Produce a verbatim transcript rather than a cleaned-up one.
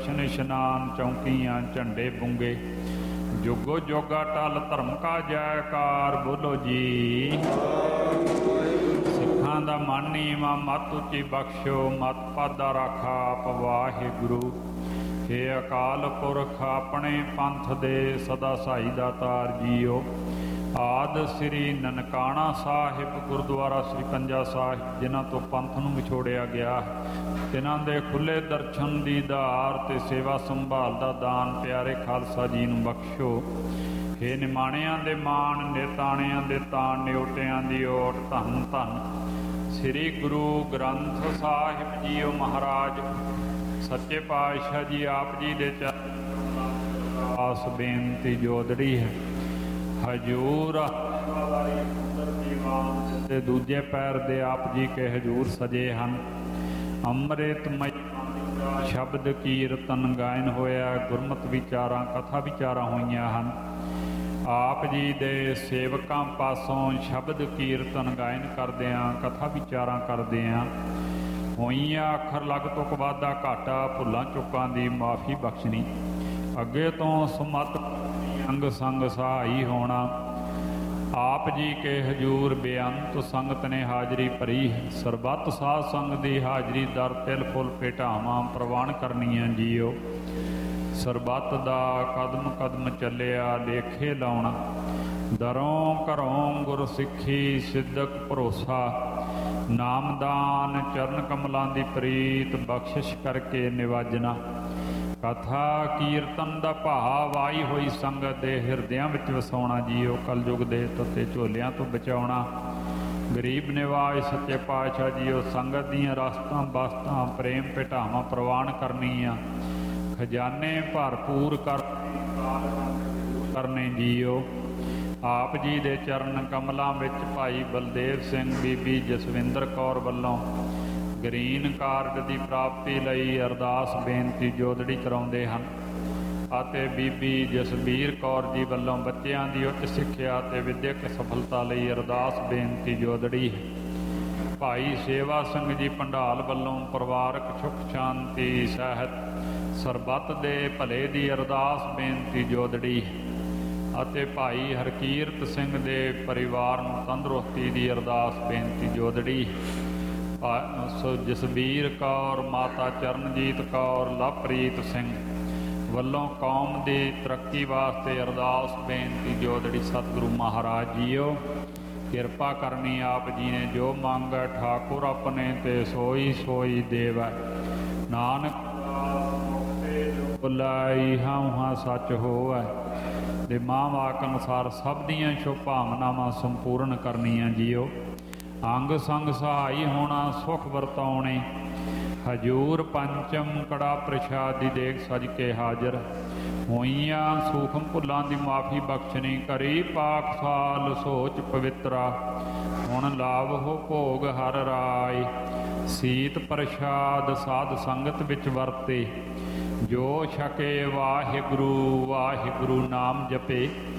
ਦਰਸ਼ਨ ਇਸ਼ਨਾਨ ਚੌਂਕੀਆਂ ਝੰਡੇ ਬੁੰਗੇ। ਜੁਗੋ ਜੋਗਾ ਟਲ ਧਰਮ ਕਾ ਜੈਕਾਰ ਬੋਲੋ ਜੀ। ਸਿੱਖਾਂ ਦਾ ਮਨ ਨੀਵਾਂ ਮਤ ਉੱਚੀ ਬਖਸ਼ੋ, ਮਤ ਪਾਦਾ ਰਾਖਾ ਆਪ ਵਾਹਿਗੁਰੂ। ਹੇ ਅਕਾਲ ਪੁਰਖ ਆਪਣੇ ਪੰਥ ਦੇ ਸਦਾ ਸਾਈ ਦਾਤਾਰ ਜੀਓ। ਆਦਿ ਸ੍ਰੀ ਨਨਕਾਣਾ ਸਾਹਿਬ ਗੁਰਦੁਆਰਾ ਸ੍ਰੀ ਪੰਜਾ ਸਾਹਿਬ ਜਿਨ੍ਹਾਂ ਤੋਂ ਪੰਥ ਨੂੰ ਵਿਛੋੜਿਆ ਗਿਆ, ਤਿਨਾਂ ਦੇ ਖੁੱਲ੍ਹੇ ਦਰਸ਼ਨ ਦੀਦਾਰ ਤੇ ਸੇਵਾ ਸੰਭਾਲ ਦਾ ਦਾਨ ਪਿਆਰੇ ਖਾਲਸਾ ਜੀ ਨੂੰ ਬਖਸ਼ੋ। ਹੇ ਨਿਮਾਣਿਆਂ ਦੇ ਮਾਣ, ਨਿਤਾਣਿਆਂ ਦੇ ਤਾਣ, ਨਿਉਟਿਆਂ ਦੀ ਓਟ, ਧੰਨ ਧੰਨ ਸ੍ਰੀ ਗੁਰੂ ਗ੍ਰੰਥ ਸਾਹਿਬ ਜੀਓ ਮਹਾਰਾਜ। ਸੱਚੇ ਪਾਤਸ਼ਾਹ ਜੀ ਆਪ ਜੀ ਦੇ ਚਰਨ ਆਸ ਬੇਨਤੀ ਜੋਦੜੀ ਹੈ। ਹਜੂਰ ਤੇ ਦੂਜੇ ਪੈਰ ਦੇ ਆਪ ਜੀ ਕੇ ਹਜੂਰ ਸਜੇ ਹਨ। ਅੰਮ੍ਰਿਤਮਈ ਸ਼ਬਦ ਕੀਰਤਨ ਗਾਇਨ ਹੋਇਆ, ਗੁਰਮਤ ਵਿਚਾਰਾਂ ਕਥਾ ਵਿਚਾਰਾਂ ਹੋਈਆਂ ਹਨ। ਆਪ ਜੀ ਦੇ ਸੇਵਕਾਂ ਪਾਸੋਂ ਸ਼ਬਦ ਕੀਰਤਨ ਗਾਇਨ ਕਰਦਿਆਂ ਕਥਾ ਵਿਚਾਰਾਂ ਕਰਦਿਆਂ ਹੋਈਆਂ ਅੱਖਰ ਲਗ ਤੁਕ ਵਾਧਾ ਘਾਟਾ ਭੁੱਲਾਂ ਚੁੱਕਾਂ ਦੀ ਮਾਫੀ ਬਖਸ਼ਣੀ। ਅੱਗੇ ਤੋਂ ਸਮਤ ਅੰਗ ਸੰਗ ਸਹਾਈ ਹੋਣਾ। ਆਪ ਜੀ ਕੇ ਹਜੂਰ ਬੇਅੰਤ ਸੰਗਤ ਨੇ ਹਾਜ਼ਰੀ ਭਰੀ। ਸਰਬੱਤ ਸਾਧ ਸੰਗ ਦੀ ਹਾਜ਼ਰੀ ਦਰ ਤਿਲ ਫੁੱਲ ਭੇਟਾਵਾਂ ਪ੍ਰਵਾਨ ਕਰਨੀਆਂ ਜੀਓ। ਸਰਬੱਤ ਦਾ ਕਦਮ ਕਦਮ ਚੱਲਿਆ ਲੇਖੇ ਲਾਉਣਾ। ਦਰੋਂ ਘਰੋਂ ਗੁਰ ਸਿੱਖੀ ਸਿੱਧਕ ਭਰੋਸਾ। ਨਾਮਦਾਨ ਚਰਨ ਕਮਲਾਂ ਦੀ ਪ੍ਰੀਤ ਬਖਸ਼ਿਸ਼ ਕਰਕੇ ਨਿਵਾਜਣਾ। ਕਥਾ ਕੀਰਤਨ ਦਾ ਭਾਵ ਆਈ ਹੋਈ ਸੰਗਤ ਦੇ ਹਿਰਦਿਆਂ ਵਿੱਚ ਵਸਾਉਣਾ ਜੀਓ। ਕਲਯੁਗ ਦੇ ਤੱਤੇ ਝੋਲਿਆਂ ਤੋਂ ਬਚਾਉਣਾ। ਗਰੀਬ ਨਿਵਾਜ ਸੱਚੇ ਪਾਤਸ਼ਾਹ ਜੀਓ ਸੰਗਤ ਦੀਆਂ ਰਸਤਾਂ ਬਸਤਾਂ ਪ੍ਰੇਮ ਭੇਟਾਵਾਂ ਪ੍ਰਵਾਨ ਕਰਨੀਆਂ। ਖਜ਼ਾਨੇ ਭਰਪੂਰ ਕਰ ਕਰਨੇ ਜੀਓ। ਆਪ ਜੀ ਦੇ ਚਰਨ ਕਮਲਾਂ ਵਿੱਚ ਭਾਈ ਬਲਦੇਵ ਸਿੰਘ ਬੀਬੀ ਜਸਵਿੰਦਰ ਕੌਰ ਵੱਲੋਂ ਗ੍ਰੀਨ ਕਾਰਡ ਦੀ ਪ੍ਰਾਪਤੀ ਲਈ ਅਰਦਾਸ ਬੇਨਤੀ ਜੋਦੜੀ ਕਰਾਉਂਦੇ ਹਨ ਅਤੇ ਬੀਬੀ ਜਸਬੀਰ ਕੌਰ ਜੀ ਵੱਲੋਂ ਬੱਚਿਆਂ ਦੀ ਉੱਚ ਸਿੱਖਿਆ ਅਤੇ ਵਿੱਦਿਅਕ ਸਫਲਤਾ ਲਈ ਅਰਦਾਸ ਬੇਨਤੀ ਜੋਦੜੀ ਹੈ। ਭਾਈ ਸੇਵਾ ਸਿੰਘ ਜੀ ਪੰਡਾਲ ਵੱਲੋਂ ਪਰਿਵਾਰਕ ਸੁੱਖ ਸ਼ਾਂਤੀ ਸਹਿਤ ਸਰਬੱਤ ਦੇ ਭਲੇ ਦੀ ਅਰਦਾਸ ਬੇਨਤੀ ਜੋਦੜੀ ਹੈ ਅਤੇ ਭਾਈ ਹਰਕੀਰਤ ਸਿੰਘ ਦੇ ਪਰਿਵਾਰ ਨੂੰ ਤੰਦਰੁਸਤੀ ਦੀ ਅਰਦਾਸ ਬੇਨਤੀ ਜੋਦੜੀ। ਸੋ ਜਸਬੀਰ ਕੌਰ, ਮਾਤਾ ਚਰਨਜੀਤ ਕੌਰ, ਲਵਪ੍ਰੀਤ ਸਿੰਘ ਵੱਲੋਂ ਕੌਮ ਦੀ ਤਰੱਕੀ ਵਾਸਤੇ ਅਰਦਾਸ ਬੇਨਤੀ ਜੋਦੜੀ। ਸਤਿਗੁਰੂ ਮਹਾਰਾਜ ਜੀਓ ਕਿਰਪਾ ਕਰਨੀ। ਆਪ ਜੀ ਨੇ ਜੋ ਮੰਗੈ ਠਾਕੁਰ ਆਪਣੇ ਤੇ ਸੋਈ ਸੋਈ ਦੇਵੈ। ਨਾਨਕ ਬੁਲਾਈ ਹਾਂ ਹਾਂ ਸੱਚ ਹੋਵੈ। ਦੇ ਮਾਂ ਵਾਕ ਅਨੁਸਾਰ ਸਭ ਦੀਆਂ ਸ਼ੁਭ ਭਾਵਨਾਵਾਂ ਸੰਪੂਰਨ ਕਰਨੀਆਂ ਜੀਓ। ਅੰਗ ਸੰਗ ਸਹਾਈ ਹੋਣਾ ਸੁਖ ਵਰਤਾਉਣੇ। ਹਜੂਰ ਪੰਚਮ ਕੜਾ ਪ੍ਰਸ਼ਾਦ ਦੀ ਦੇਖ ਸਜ ਕੇ ਹਾਜ਼ਰ ਹੋਈਆਂ। ਸੂਖਮ ਭੁੱਲਾਂ ਦੀ ਮਾਫੀ ਬਖਸ਼ਣੀ। ਕਰੀ ਪਾਕ ਸਾਲ ਸੋਚ ਪਵਿੱਤਰਾ। ਹੁਣ ਲਾਭ ਹੋ ਭੋਗ ਹਰ ਰਾਏ। ਸੀਤ ਪ੍ਰਸ਼ਾਦ ਸਾਧ ਸੰਗਤ ਵਿੱਚ ਵਰਤੇ। ਜੋ ਛਕੇ ਵਾਹਿਗੁਰੂ ਵਾਹਿਗੁਰੂ ਨਾਮ ਜਪੇ।